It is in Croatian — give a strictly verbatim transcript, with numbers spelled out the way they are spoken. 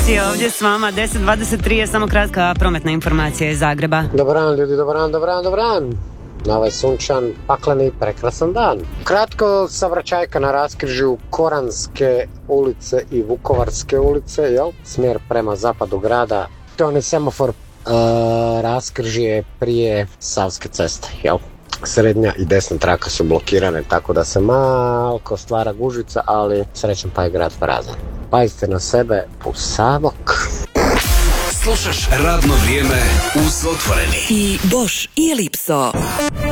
informacije ovdje s vama. deset dvadeset tri je samo kratka prometna informacija iz Zagreba. Dobar dan ljudi, dobar dan, dobar dan, dobar dan. Na ovaj sunčan, pakleni, prekrasan dan. Kratko, saobraćajka na raskrižju Koranske ulice i Vukovarske ulice, jel? Smjer prema zapadu grada. To je onaj semafor uh, raskrižje prije Savske ceste, jel? Srednja i desna traka su blokirane, tako da se malko stvara gužica, ali srećan pa je grad prazan. Pazite na sebe, pusavok. Slušaš Radno vrijeme uz Otvoreni. I Bosch i Lipso.